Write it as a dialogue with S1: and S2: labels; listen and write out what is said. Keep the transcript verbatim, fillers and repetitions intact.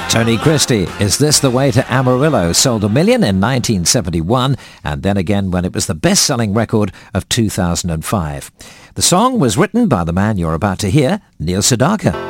S1: Tony Christie, Is This the Way to Amarillo, sold a million in nineteen seventy-one and then again when it was the best-selling record of two thousand five. The song was written by the man you're about to hear, Neil Sedaka.